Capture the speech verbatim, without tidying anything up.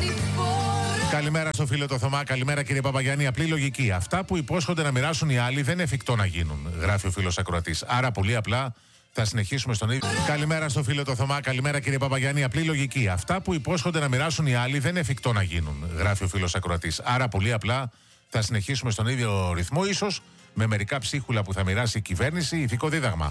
Καλημέρα στο φίλο το Θωμά, καλημέρα κύριε Παπαγιάννη. Απλή λογική. Αυτά που υπόσχονται να μοιράσουν οι άλλοι δεν είναι εφικτό να γίνουν, γράφει ο φίλος ακροατής. Άρα πολύ απλά θα συνεχίσουμε στον ίδιο. Καλημέρα στο φίλο το Θωμά, καλημέρα κύριε Παπαγιάννη. Απλή λογική. Αυτά που υπόσχονται να μοιράσουν οι άλλοι δεν είναι εφικτό να γίνουν, γράφει ο φίλος ακροατής. Άρα πολύ απλά θα συνεχίσουμε στον ίδιο ρυθμό, ίσως με μερικά ψίχουλα που θα μοιράσει η κυβέρνηση, ηθικό δίδαγμα.